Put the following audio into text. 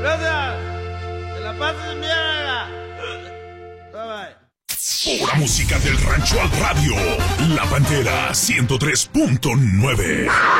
Gracias. Que la pases bien. Bye bye. Pura música del rancho al radio. La Pantera 103.9.